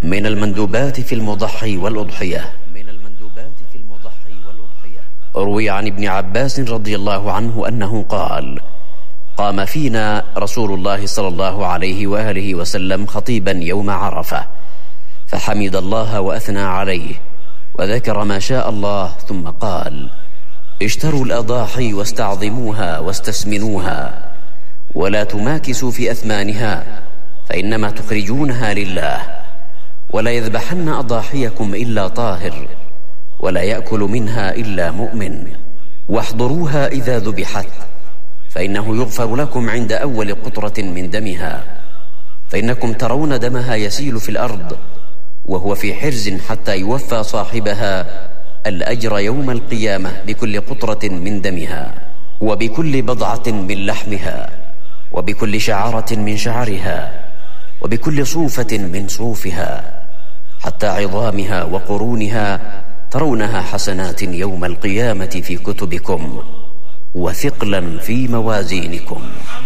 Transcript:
من المندوبات في المضحي والأضحية. روي عن ابن عباس رضي الله عنه أنه قال: قام فينا رسول الله صلى الله عليه وآله وسلم خطيبا يوم عرفة، فحمد الله وأثنى عليه وذكر ما شاء الله، ثم قال: اشتروا الأضاحي واستعظموها واستسمنوها، ولا تماكسوا في أثمانها، فإنما تخرجونها لله، ولا يذبحن أضاحيكم إلا طاهر، ولا يأكل منها إلا مؤمن، واحضروها إذا ذبحت، فإنه يغفر لكم عند أول قطرة من دمها، فإنكم ترون دمها يسيل في الأرض وهو في حرز حتى يوفى صاحبها الأجر يوم القيامة بكل قطرة من دمها، وبكل بضعة من لحمها، وبكل شعرة من شعرها، وبكل صوفة من صوفها، حتى عظامها وقرونها ترونها حسنات يوم القيامة في كتبكم وثقلا في موازينكم.